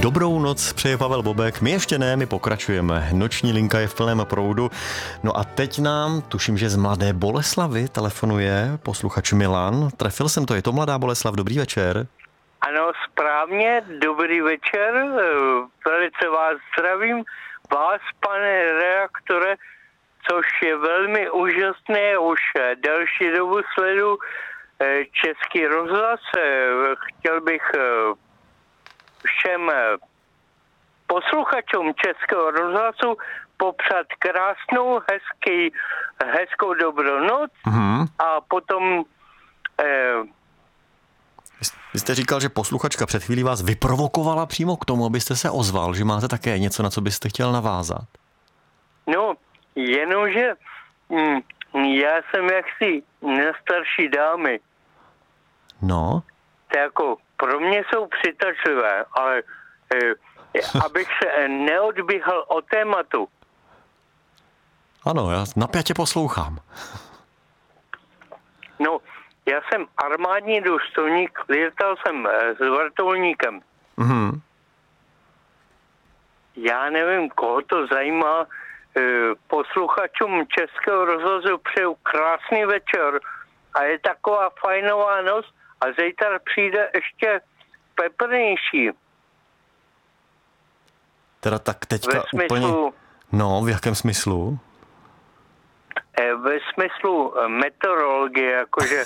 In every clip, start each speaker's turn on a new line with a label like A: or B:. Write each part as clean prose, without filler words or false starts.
A: Dobrou noc přeje Pavel Bobek. My ještě ne, my pokračujeme. Noční linka je v plném proudu. No a teď nám, tuším, že z Mladé Boleslavi telefonuje posluchač Milan. Trefil jsem to, je to Mladá Boleslav, dobrý večer.
B: Ano, správně, dobrý večer, velice vás zdravím, vás, pane redaktore, což je velmi úžasné, už delší dobu sledu Český rozhlas. Chtěl bych všem posluchačům Českého rozhlasu popřát krásnou, hezkou dobrou noc a potom...
A: Vy jste říkal, že posluchačka před chvílí vás vyprovokovala přímo k tomu, abyste se ozval, že máte také něco, na co byste chtěl navázat.
B: No, jenomže já jsem jaksi nestarší dámy.
A: No?
B: To jako pro mě jsou přitažlivé, ale abych se neodbíhal od tématu.
A: Ano, já napjatě poslouchám.
B: No, já jsem armádní důstojník, létal jsem s vrtulníkem.
A: Mhm.
B: Já nevím, koho to zajímá. Posluchačům Českého rozhlasu přeju krásný večer a je taková fajnová noc a zítra přijde ještě peprnější.
A: Teda tak teďka
B: ve smyslu,
A: úplně... No, v jakém smyslu?
B: Ve smyslu meteorologie, jakože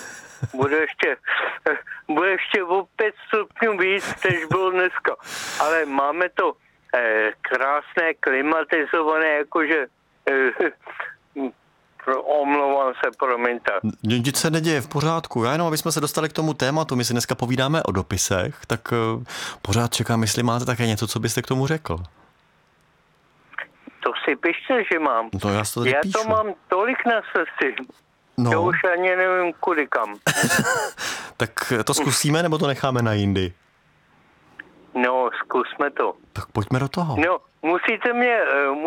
B: bude ještě o 5 stupňů víc, než bylo dneska. Ale máme to krásné, klimatizované, jakože omlouvám se, promiňte.
A: Nic se neděje, v pořádku. Já jenom, aby jsme se dostali k tomu tématu, my si dneska povídáme o dopisech, tak pořád čekám, jestli máte také něco, co byste k tomu řekl.
B: To si pište, že mám.
A: No, já
B: to mám tolik na srdci, že už ani nevím kudy kam.
A: Tak to zkusíme, nebo to necháme na jindy?
B: No, zkusme to.
A: Tak pojďme do toho.
B: No, musíme,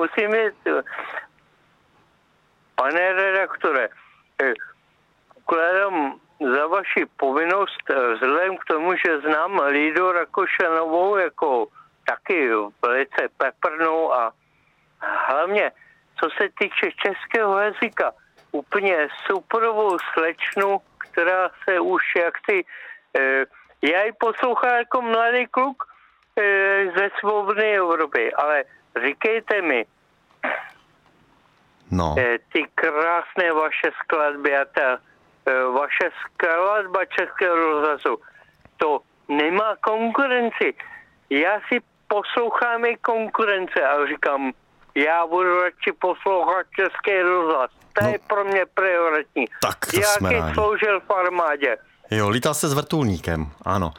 B: pane redaktore, ukládám za vaši povinnost, vzhledem k tomu, že znám Lídu Rakošanovou jako taky velice peprnou a hlavně, co se týče českého jazyka, úplně superovou slečnu, která se už jaksi, já ji poslouchám jako mladý kluk ze svobodné Evropy, ale říkejte mi, ty krásné vaše skladby a ta vaše skladba Českého rozhlasu, to nemá konkurenci. Já si poslouchám i konkurence a říkám, já budu radši poslouchat Český rozhlas. To je pro mě prioritní.
A: Tak to jsme rádi.
B: Sloužil v armádě.
A: Jo, lítal jste s vrtulníkem, ano.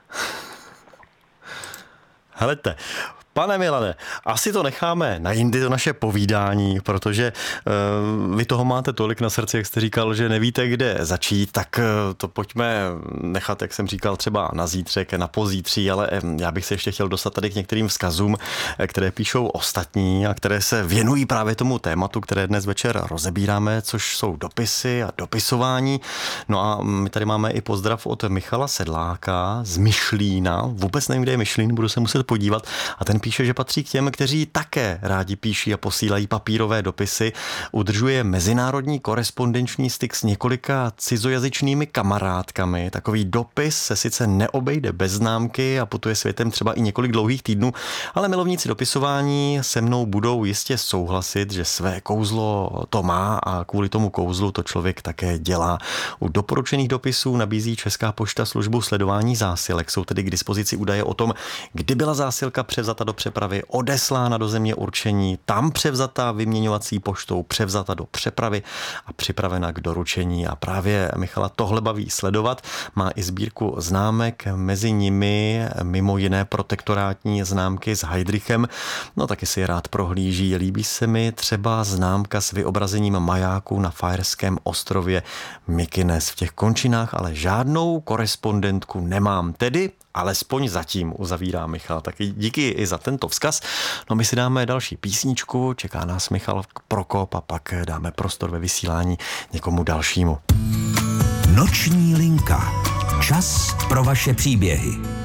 A: Helejte, pane Milane, asi to necháme na jindy, to naše povídání, protože vy toho máte tolik na srdci, jak jste říkal, že nevíte, kde začít, tak to pojďme nechat, jak jsem říkal, třeba na zítřek, na pozítří, ale já bych se ještě chtěl dostat tady k některým vzkazům, které píšou ostatní a které se věnují právě tomu tématu, které dnes večer rozebíráme, což jsou dopisy a dopisování. No a my tady máme i pozdrav od Michala Sedláka z Myšlína. Vůbec nevím, kde je Myšlín, budu se muset podívat. A ten píše, že patří k těm, kteří také rádi píší a posílají papírové dopisy. Udržuje mezinárodní korespondenční styk s několika cizojazyčnými kamarádkami. Takový dopis se sice neobejde bez známky a putuje světem třeba i několik dlouhých týdnů, ale milovníci dopisování se mnou budou jistě souhlasit, že své kouzlo to má a kvůli tomu kouzlu to člověk také dělá. U doporučených dopisů nabízí Česká pošta službu sledování zásilek. Jsou tedy k dispozici údaje o tom, kdy byla zásilka převzata do přepravy, odeslána do země určení, tam převzata vyměňovací poštou, převzata do přepravy a připravena k doručení. A právě Michala tohle baví sledovat. Má i sbírku známek, mezi nimi mimo jiné protektorátní známky s Heydrichem. No taky si je rád prohlíží. Líbí se mi třeba známka s vyobrazením majáku na Faerském ostrově Mykines. V těch končinách ale žádnou korespondentku nemám. Tedy alespoň zatím, uzavírá Michal. Tak díky i za tento vzkaz. No my si dáme další písničku, čeká nás Michal Prokop a pak dáme prostor ve vysílání někomu dalšímu.
C: Noční linka. Čas pro vaše příběhy.